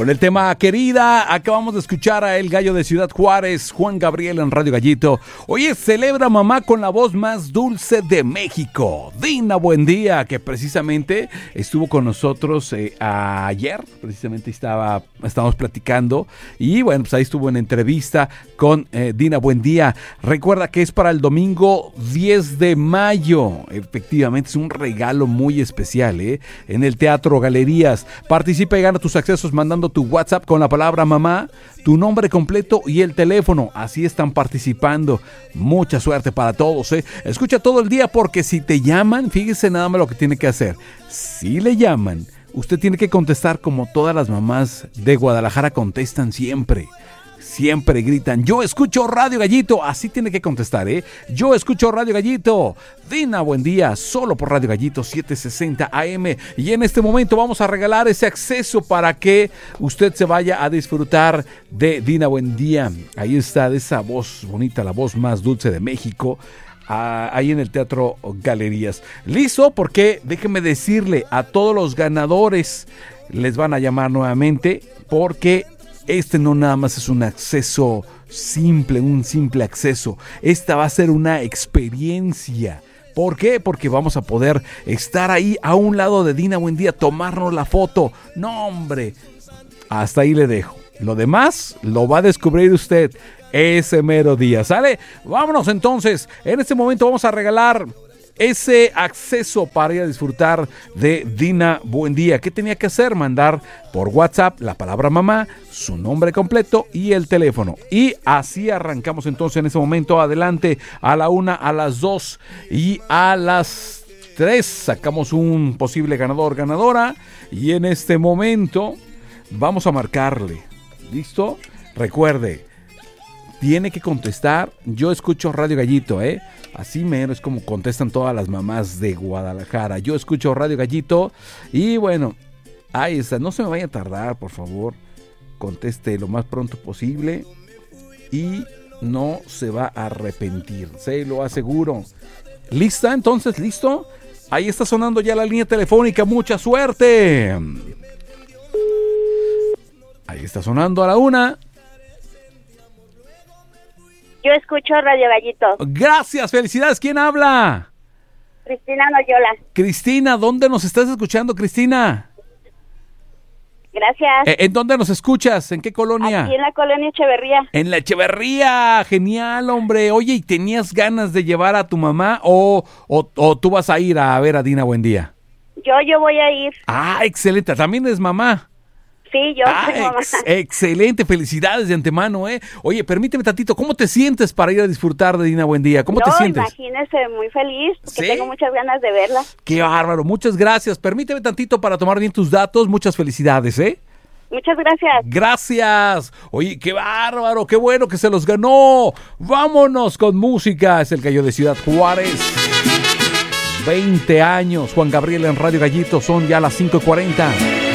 Con el tema Querida, acabamos de escuchar a El Gallo de Ciudad Juárez, Juan Gabriel en Radio Gallito. Oye, celebra mamá con la voz más dulce de México, Dina Buendía, que precisamente estuvo con nosotros ayer, precisamente estábamos platicando, y bueno, pues ahí estuvo en entrevista con Dina Buendía. Recuerda que es para el domingo 10 de mayo, efectivamente es un regalo muy especial, en el Teatro Galerías. Participa y gana tus accesos mandando tu WhatsApp con la palabra mamá, tu nombre completo y el teléfono. Así están participando. Mucha suerte para todos, Escucha todo el día, porque si te llaman, fíjese nada más lo que tiene que hacer. Si le llaman, usted tiene que contestar como todas las mamás de Guadalajara contestan siempre. Siempre gritan, yo escucho Radio Gallito. Así tiene que contestar, Yo escucho Radio Gallito. Dina Buendía, solo por Radio Gallito 760 AM. Y en este momento vamos a regalar ese acceso para que usted se vaya a disfrutar de Dina Buendía. Ahí está, de esa voz bonita, la voz más dulce de México. Ahí en el Teatro Galerías. ¿Listo? Porque déjeme decirle, a todos los ganadores les van a llamar nuevamente, porque este no nada más es un acceso simple, un simple acceso. Esta va a ser una experiencia. ¿Por qué? Porque vamos a poder estar ahí a un lado de Dina Buendía, tomarnos la foto. No, hombre, hasta ahí le dejo. Lo demás lo va a descubrir usted ese mero día, ¿sale? Vámonos entonces. En este momento vamos a regalar ese acceso para ir a disfrutar de Dina Buendía. ¿Qué tenía que hacer? Mandar por WhatsApp la palabra mamá, su nombre completo y el teléfono. Y así arrancamos entonces en ese momento. Adelante, a la 1, a las 2 y a las 3 sacamos un posible ganador, ganadora. Y en este momento vamos a marcarle. ¿Listo? Recuerde, tiene que contestar, yo escucho Radio Gallito, Así mero es como contestan todas las mamás de Guadalajara. Yo escucho Radio Gallito. Y bueno, ahí está. No se me vaya a tardar, por favor. Conteste lo más pronto posible y no se va a arrepentir, se lo aseguro. ¿Lista? Entonces, ¿listo? Ahí está sonando ya la línea telefónica. ¡Mucha suerte! Ahí está sonando a la 1. Yo escucho Radio Gallito. Gracias, felicidades. ¿Quién habla? Cristina Noyola. Cristina, ¿dónde nos estás escuchando, Cristina? Gracias. ¿En dónde nos escuchas? ¿En qué colonia? Aquí en la colonia Echeverría. En la Echeverría, genial, hombre. Oye, ¿y tenías ganas de llevar a tu mamá o tú vas a ir a ver a Dina Buendía? Yo voy a ir. Ah, excelente. ¿También es mamá? Sí, yo soy mamá. Excelente, felicidades de antemano, Oye, permíteme tantito, ¿cómo te sientes para ir a disfrutar de Dina Buendía? ¿Cómo te sientes? Imagínese, muy feliz, porque ¿Sí? tengo muchas ganas de verla. Qué bárbaro, muchas gracias. Permíteme tantito para tomar bien tus datos. Muchas felicidades, Muchas gracias. Gracias. Oye, qué bárbaro, qué bueno que se los ganó. Vámonos con música. Es el Gallo de Ciudad Juárez. 20 años, Juan Gabriel en Radio Gallito. Son ya las 5:40.